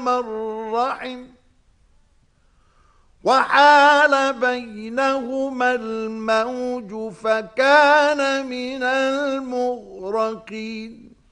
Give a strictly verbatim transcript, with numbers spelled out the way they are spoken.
التقام الرحم وحال بينهما الموج فكان من المغرقين